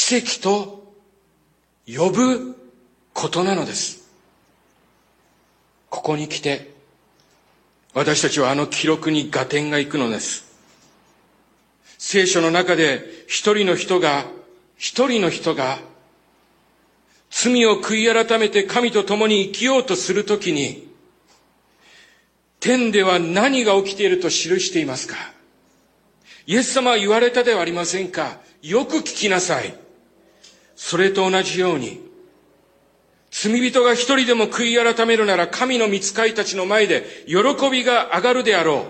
奇跡と呼ぶことなのです。ここに来て、私たちはあの記録に合点がいくのです。聖書の中で一人の人が罪を悔い改めて神と共に生きようとするときに、天では何が起きていると記していますか？イエス様は言われたではありませんか？よく聞きなさい。それと同じように、罪人が一人でも悔い改めるなら神の御使いたちの前で喜びが上がるであろう。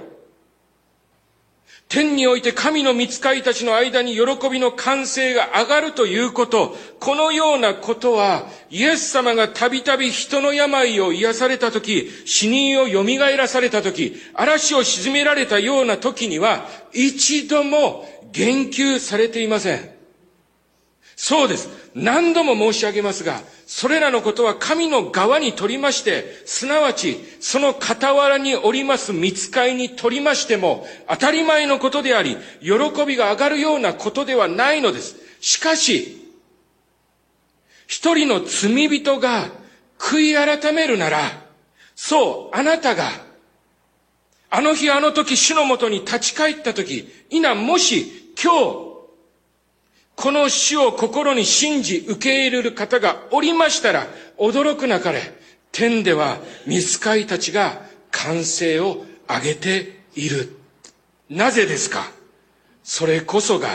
天において神の御使いたちの間に喜びの歓声が上がるということ、このようなことは、イエス様がたびたび人の病を癒されたとき、死人を蘇らされたとき、嵐を鎮められたようなときには、一度も言及されていません。そうです。何度も申し上げますが、それらのことは神の側にとりまして、すなわちその傍らにおります御使いにとりましても、当たり前のことであり、喜びが上がるようなことではないのです。しかし、一人の罪人が悔い改めるなら、そう、あなたが、あの日あの時主のもとに立ち返った時、もし今日、この主を心に信じ受け入れる方がおりましたら、驚くなかれ、天では御使いたちが歓声を上げている。なぜですか？それこそが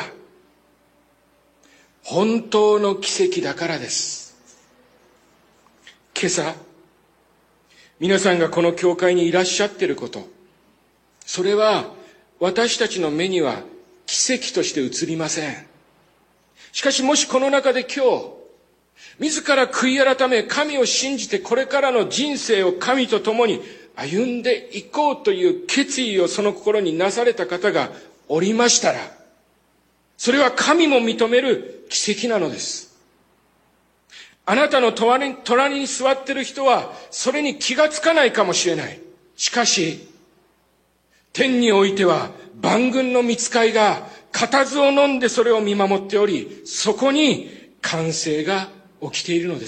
本当の奇跡だからです。今朝、皆さんがこの教会にいらっしゃっていること、それは私たちの目には奇跡として映りません。しかしもしこの中で今日、自ら悔い改め、神を信じてこれからの人生を神と共に歩んでいこうという決意をその心になされた方がおりましたら、それは神も認める奇跡なのです。あなたの隣に座っている人はそれに気がつかないかもしれない。しかし、天においては万軍の御使いが固唾を飲んでそれを見守っており、そこに歓声が起きているのです。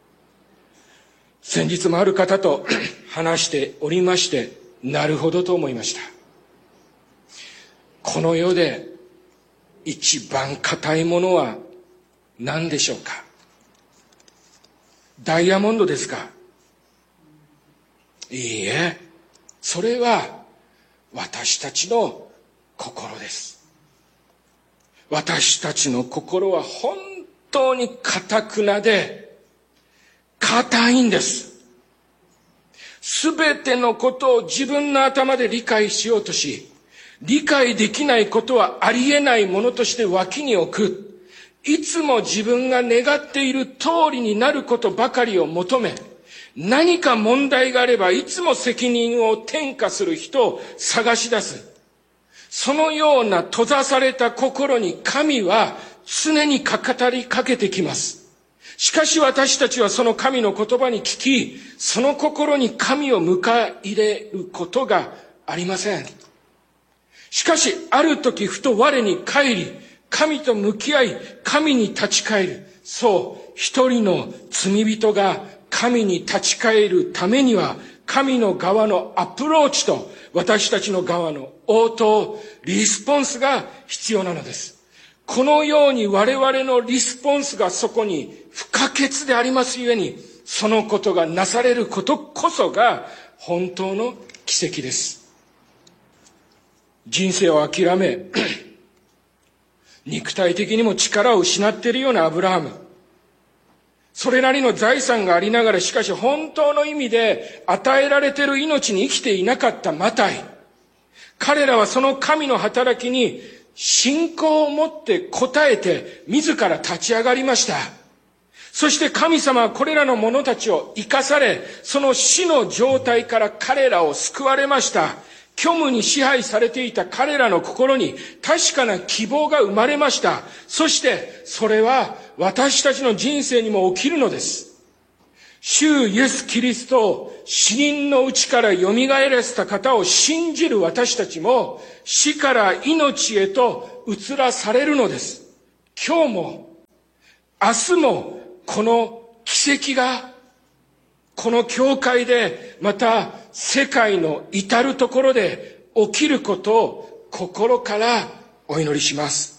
先日もある方と話しておりまして、なるほどと思いました。この世で一番硬いものは何でしょうか？ダイヤモンドですか？いいえ、それは私たちの心です。私たちの心は本当に堅くなで硬いんです。すべてのことを自分の頭で理解しようとし、理解できないことはありえないものとして脇に置く。いつも自分が願っている通りになることばかりを求め、何か問題があればいつも責任を転嫁する人を探し出す。そのような閉ざされた心に神は常に語りかけてきます。しかし私たちはその神の言葉に聞き、その心に神を迎え入れることがありません。しかしある時ふと我に返り、神と向き合い、神に立ち返る。そう、一人の罪人が神に立ち返るためには、神の側のアプローチと私たちの側の応答、リスポンスが必要なのです。このように我々のリスポンスがそこに不可欠でありますゆえに、そのことがなされることこそが本当の奇跡です。人生を諦め、肉体的にも力を失っているようなアブラハム。それなりの財産がありながら、しかし本当の意味で与えられている命に生きていなかったマタイ。彼らはその神の働きに信仰を持って応えて自ら立ち上がりました。そして神様はこれらの者たちを生かされ、その死の状態から彼らを救われました。虚無に支配されていた彼らの心に確かな希望が生まれました。そしてそれは私たちの人生にも起きるのです。主イエス・キリストを死人のうちから蘇らせた方を信じる私たちも死から命へと移らされるのです。今日も明日もこの奇跡が、この教会で、また世界の至るところで起きることを心からお祈りします。